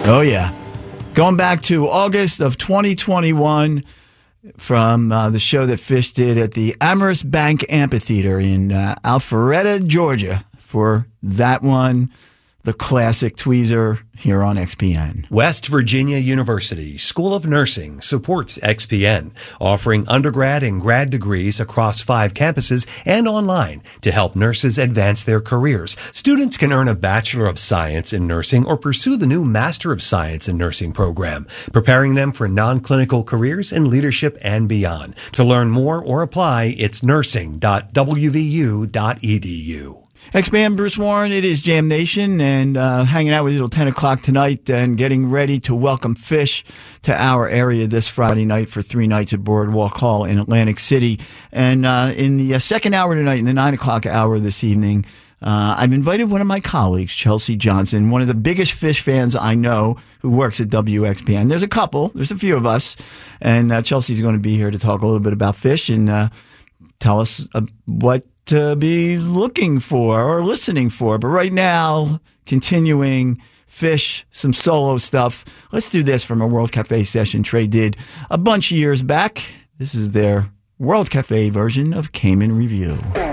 Oh, yeah. Going back to August of 2021 from the show that Fish did at the Amherst Bank Amphitheater in Alpharetta, Georgia. For that one, the classic tweezer here on XPN. West Virginia University School of Nursing supports XPN, offering undergrad and grad degrees across 5 campuses and online to help nurses advance their careers. Students can earn a Bachelor of Science in Nursing or pursue the new Master of Science in Nursing program, preparing them for non-clinical careers in leadership and beyond. To learn more or apply, it's nursing.wvu.edu. XPN, Bruce Warren, it is Jam Nation, and hanging out with you till 10 o'clock tonight and getting ready to welcome Fish to our area this Friday night for 3 nights at Boardwalk Hall in Atlantic City. And in the second hour tonight, in the 9 o'clock hour this evening, I've invited one of my colleagues, Chelsea Johnson, one of the biggest Fish fans I know who works at WXPN. There's a couple, there's a few of us, and Chelsea's going to be here to talk a little bit about Fish and tell us what to be looking for or listening for. But right now, continuing Fish, some solo stuff. Let's do this from a World Cafe session Trey did a bunch of years back. This is their World Cafe version of Cayman Review.